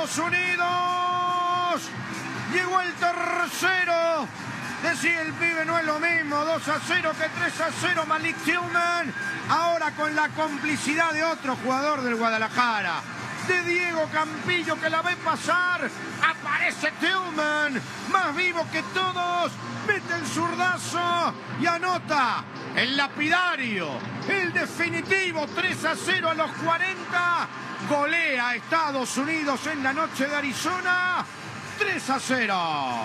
Estados Unidos. Llegó el tercero. Decía el pibe, no es lo mismo 2-0 que 3-0. Malik Tillman, ahora con la complicidad de otro jugador del Guadalajara, de Diego Campillo, que la ve pasar. Aparece Tillman, más vivo que todos, mete el zurdazo y anota el lapidario, el definitivo 3-0 a los 40. Golea a Estados Unidos en la noche de Arizona, 3-0.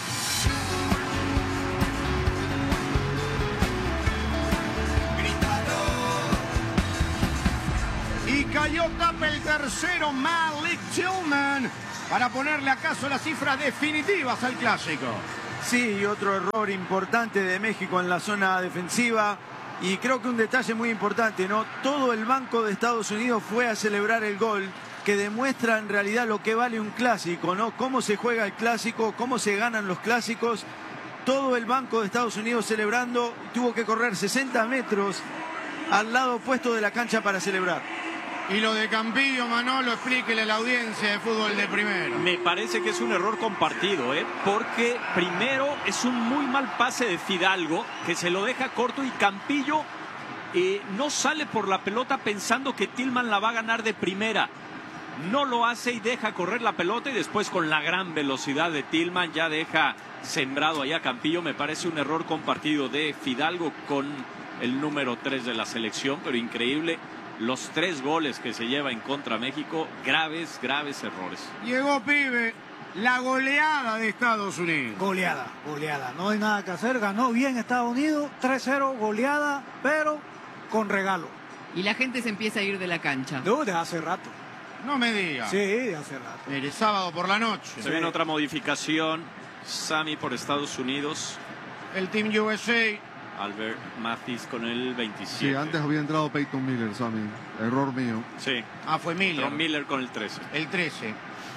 Y cayó tapa el tercero, Malik Tillman, para ponerle acaso las cifras definitivas al clásico. Sí, y otro error importante de México en la zona defensiva. Y creo que un detalle muy importante, ¿no? Todo el banco de Estados Unidos fue a celebrar el gol, que demuestra en realidad lo que vale un clásico, ¿no? Cómo se juega el clásico, cómo se ganan los clásicos. Todo el banco de Estados Unidos celebrando, tuvo que correr 60 metros al lado opuesto de la cancha para celebrar. Y lo de Campillo, Manolo, explíquele a la audiencia de fútbol de primero. Me parece que es un error compartido, porque primero es un muy mal pase de Fidalgo, que se lo deja corto, y Campillo no sale por la pelota pensando que Tillman la va a ganar de primera. No lo hace y deja correr la pelota, y después con la gran velocidad de Tillman ya deja sembrado allá Campillo. Me parece un error compartido de Fidalgo con el número 3 de la selección, pero increíble. Los 3 goles que se lleva en contra México, graves errores. Llegó, pibe, la goleada de Estados Unidos. Goleada. No hay nada que hacer. Ganó bien Estados Unidos, 3-0, goleada, pero con regalo. Y la gente se empieza a ir de la cancha. No, de hace rato. No me diga. Sí, de hace rato. El sábado por la noche. Se viene otra modificación. Sammy por Estados Unidos. El Team USA. Albert Mathis con el 27. Sí, antes había entrado Peyton Miller, Sammy. Error mío. Sí. Fue Miller. Entró Miller con el 13. El 13.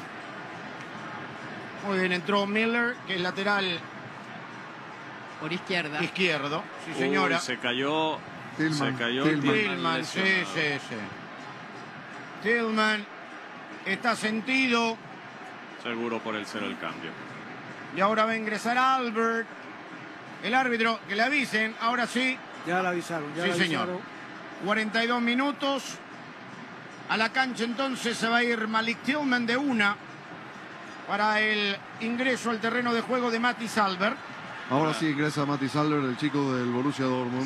Muy bien, entró Miller, que es lateral Por izquierda. izquierdo. Sí, señora. Se cayó. Tillman. Se cayó Tillman, sí. Tillman está sentido. Seguro por el 0 el cambio. Y ahora va a ingresar Albert. El árbitro, que le avisen, ahora sí. Ya la avisaron, Sí, señor. 42 minutos. A la cancha entonces se va a ir Malik Tillman de una para el ingreso al terreno de juego de Mathis Albert. Ahora sí ingresa Mathis Albert, el chico del Borussia Dortmund.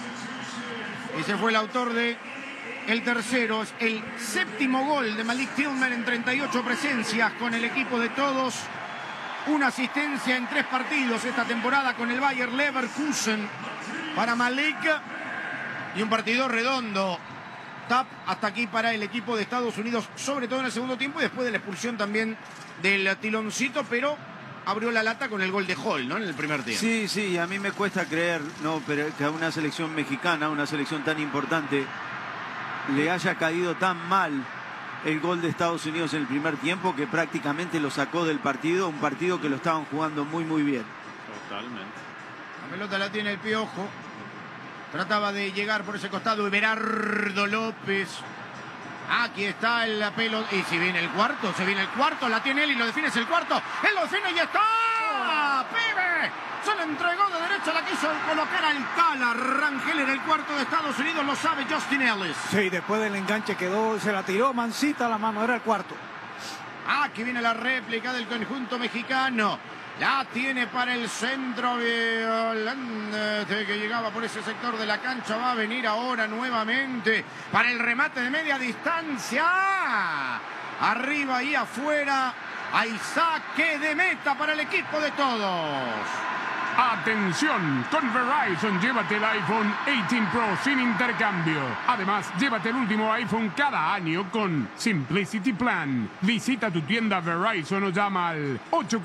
Ese fue el autor de el tercero. Es el 7º gol de Malik Tillman en 38 presencias con el equipo de todos. Una asistencia en 3 partidos esta temporada con el Bayer Leverkusen para Malik. Y un partido redondo. Tap hasta aquí para el equipo de Estados Unidos, sobre todo en el segundo tiempo y después de la expulsión también del tiloncito, pero abrió la lata con el gol de Hall, ¿no? En el primer tiempo. Sí, a mí me cuesta creer, no, pero que a una selección mexicana, una selección tan importante, le haya caído tan mal el gol de Estados Unidos en el primer tiempo, que prácticamente lo sacó del partido, un partido que lo estaban jugando muy bien. Totalmente. La pelota la tiene el Piojo. Trataba de llegar por ese costado Everardo López. Aquí está el pelota. Y si viene el cuarto, la tiene él y lo define, es el cuarto. Él lo define y está. ¡Pibe! Se le entregó de derecha, la quiso colocar al Cala. Rangel en el cuarto de Estados Unidos, lo sabe Justin Ellis. Sí, después del enganche quedó, se la tiró mansita a la mano, era el cuarto. Aquí viene la réplica del conjunto mexicano. La tiene para el centro Violante, que llegaba por ese sector de la cancha. Va a venir ahora nuevamente para el remate de media distancia. Arriba y afuera. Hay saque de meta para el equipo de todos. Atención, con Verizon llévate el iPhone 18 Pro sin intercambio. Además, llévate el último iPhone cada año con Simplicity Plan. Visita tu tienda Verizon o llama al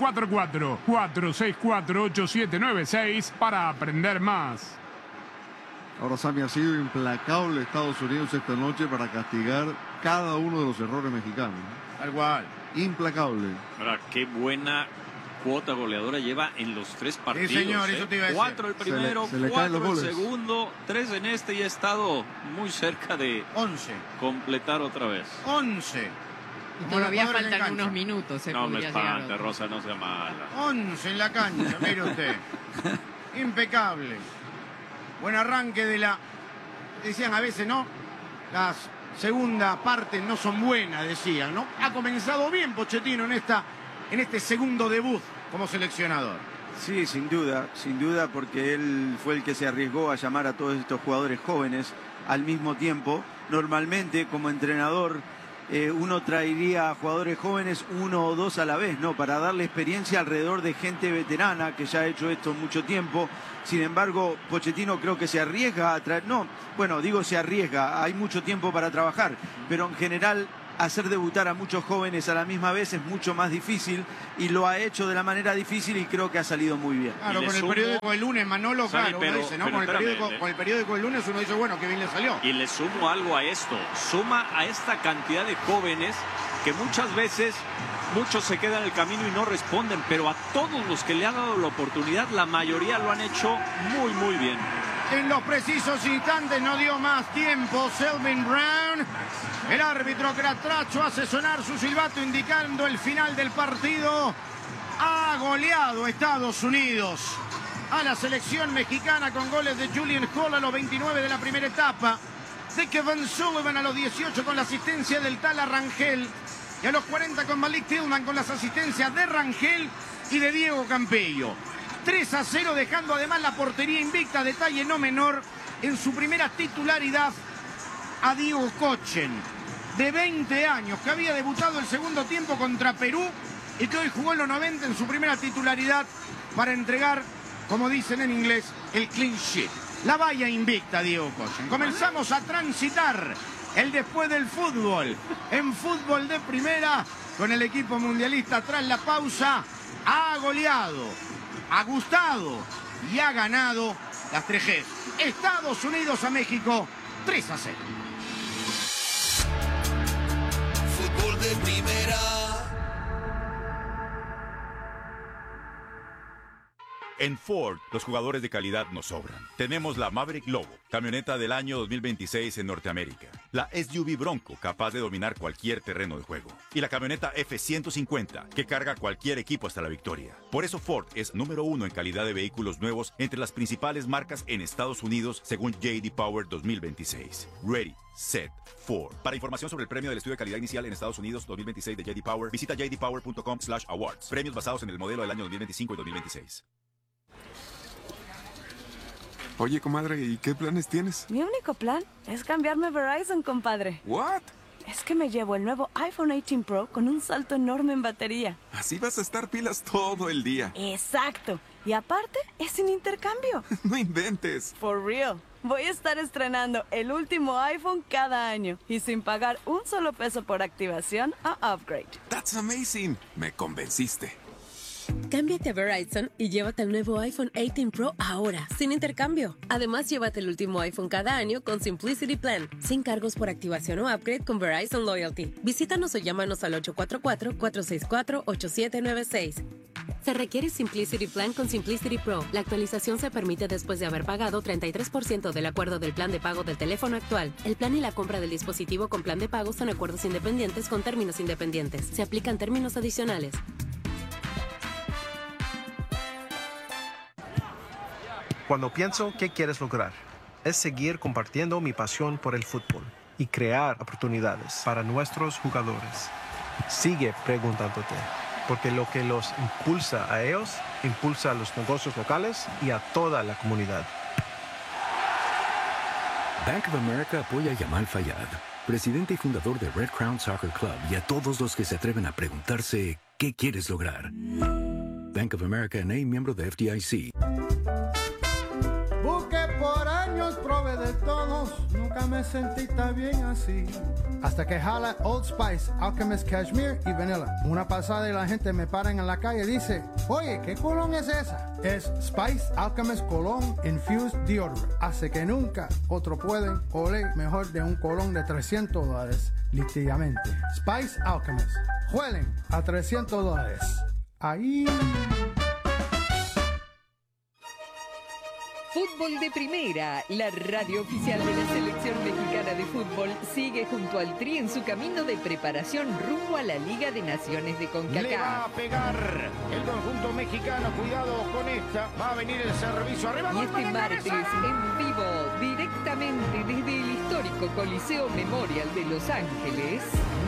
844-464-8796 para aprender más. Ahora, Sammy, ha sido implacable Estados Unidos esta noche para castigar cada uno de los errores mexicanos. Tal cual. Implacable. Ahora, qué buena cuota goleadora lleva en los 3 partidos. Sí, señor, eso te iba a decir. 4 el primero, se le caen los 4 el goles. segundo, 3 en este, y ha estado muy cerca de 11. completar otra vez. 11. Y todavía faltan unos minutos. No me espante, Rosa, no sea mala. 11 en la cancha, mire usted. Impecable. Buen arranque de la... Decían a veces, ¿no? Las segunda parte no son buenas, decían, ¿no? Ha comenzado bien Pochettino en este segundo debut como seleccionador. Sí, sin duda, porque él fue el que se arriesgó a llamar a todos estos jugadores jóvenes al mismo tiempo. Normalmente, como entrenador, uno traería a jugadores jóvenes 1 o 2 a la vez, ¿no? Para darle experiencia alrededor de gente veterana que ya ha hecho esto mucho tiempo. Sin embargo, Pochettino creo que se arriesga a traer... No, bueno, digo se arriesga, hay mucho tiempo para trabajar, pero en general hacer debutar a muchos jóvenes a la misma vez es mucho más difícil y lo ha hecho de la manera difícil y creo que ha salido muy bien. Claro, con el periódico del lunes, Manolo, claro, uno dice, ¿no? Con el periódico del lunes uno dice, bueno, qué bien le salió. Y le sumo algo a esto, suma a esta cantidad de jóvenes que muchas veces muchos se quedan en el camino y no responden, pero a todos los que le han dado la oportunidad, la mayoría lo han hecho muy, muy bien. En los precisos instantes no dio más tiempo Selvin Brown. El árbitro Cratracho hace sonar su silbato indicando el final del partido. Ha goleado Estados Unidos a la selección mexicana con goles de Julian Hall a los 29 de la primera etapa, de Kevin Sullivan a los 18 con la asistencia del Tala Rangel y a los 40 con Malik Tillman con las asistencias de Rangel y de Diego Campello. 3-0, dejando además la portería invicta, detalle no menor, en su primera titularidad a Diego Kochen, de 20 años, que había debutado el segundo tiempo contra Perú y que hoy jugó en los 90 en su primera titularidad para entregar, como dicen en inglés, el clean sheet. La valla invicta, Diego Kochen. Comenzamos a transitar el después del fútbol, en fútbol de primera, con el equipo mundialista tras la pausa. Ha goleado, ha gustado y ha ganado las 3Gs. Estados Unidos a México, 3-0. Fútbol de primera. En Ford, los jugadores de calidad nos sobran. Tenemos la Maverick Lobo, camioneta del año 2026 en Norteamérica. La SUV Bronco, capaz de dominar cualquier terreno de juego. Y la camioneta F-150, que carga cualquier equipo hasta la victoria. Por eso Ford es número 1 en calidad de vehículos nuevos entre las principales marcas en Estados Unidos, según J.D. Power 2026. Ready, Set, Ford. Para información sobre el premio del estudio de calidad inicial en Estados Unidos 2026 de J.D. Power, visita jdpower.com/awards. Premios basados en el modelo del año 2025 y 2026. Oye, comadre, ¿y qué planes tienes? Mi único plan es cambiarme a Verizon, compadre. ¿What? Es que me llevo el nuevo iPhone 18 Pro con un salto enorme en batería. Así vas a estar pilas todo el día. Exacto. Y aparte, es sin intercambio. No inventes. For real. Voy a estar estrenando el último iPhone cada año y sin pagar un solo peso por activación o upgrade. That's amazing. Me convenciste. Cámbiate a Verizon y llévate el nuevo iPhone 18 Pro ahora, sin intercambio. Además, llévate el último iPhone cada año con Simplicity Plan, sin cargos por activación o upgrade con Verizon Loyalty. Visítanos o llámanos al 844-464-8796. Se requiere Simplicity Plan con Simplicity Pro. La actualización se permite después de haber pagado 33% del acuerdo del plan de pago del teléfono actual. El plan y la compra del dispositivo con plan de pago son acuerdos independientes con términos independientes. Se aplican términos adicionales. Cuando pienso qué quieres lograr, es seguir compartiendo mi pasión por el fútbol y crear oportunidades para nuestros jugadores. Sigue preguntándote, porque lo que los impulsa a ellos, impulsa a los negocios locales y a toda la comunidad. Bank of America apoya a Yamal Fayad, presidente y fundador de Red Crown Soccer Club, y a todos los que se atreven a preguntarse ¿qué quieres lograr? Bank of America N.A., miembro de FDIC. Busqué por años, probé de todos, nunca me sentí tan bien así. Hasta que jala Old Spice, Alchemist Cashmere y Vanilla. Una pasada y la gente me paran en la calle y dice, oye, ¿qué cologne es esa? Es Spice Alchemist Cologne Infused Deodorant. Hace que nunca otro pueden oler mejor de un cologne de $300, literalmente. Spice Alchemist. Huelen a $300. Ahí... Fútbol de Primera, la radio oficial de la Selección Mexicana de Fútbol, sigue junto al Tri en su camino de preparación rumbo a la Liga de Naciones de CONCACAF. Le va a pegar el conjunto mexicano, cuidado con esta, va a venir el servicio arriba. Y este martes, en vivo, directamente desde el histórico Coliseo Memorial de Los Ángeles,